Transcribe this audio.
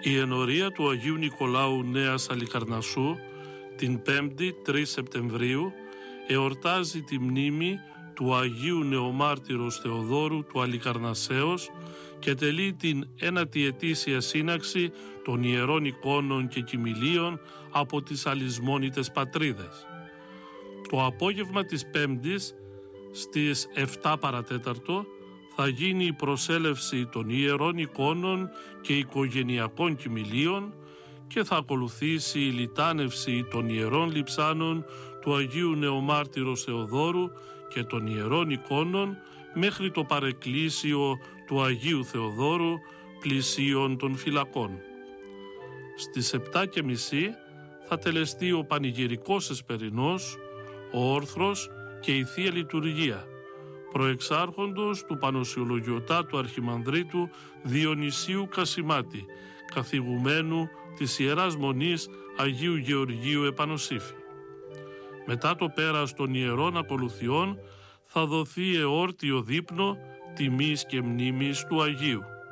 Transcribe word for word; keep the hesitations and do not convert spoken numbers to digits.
Η ενορία του Αγίου Νικολάου Νέας Αλικαρνασσού την πέμπτη τρεις Σεπτεμβρίου εορτάζει τη μνήμη του Αγίου Νεομάρτυρος Θεοδόρου του Αλικαρνασσέως και τελεί την ένατη ετήσια σύναξη των Ιερών Εικόνων και Κοιμηλίων από τις αλυσμόνητες πατρίδες. Το απόγευμα της Πέμπτης στις επτά παρατέταρτο θα γίνει η προσέλευση των Ιερών Εικόνων και Οικογενειακών Κοιμηλίων και θα ακολουθήσει η λιτάνευση των Ιερών Λειψάνων του Αγίου Νεομάρτυρος Θεοδόρου και των Ιερών Εικόνων μέχρι το παρεκκλήσιο του Αγίου Θεοδόρου πλησίων των φυλακών. Στις επτά και μισή θα τελεστεί ο πανηγυρικός εσπερινός, ο όρθρος και η Θεία Λειτουργία, προεξάρχοντος του Πανοσιολογιωτάτου Αρχιμανδρίτου Διονυσίου Κασιμάτη, καθηγουμένου της Ιεράς Μονής Αγίου Γεωργίου Επανοσύφη. Μετά το πέρας των ιερών ακολουθιών θα δοθεί εόρτιο δείπνο τιμής και μνήμης του Αγίου.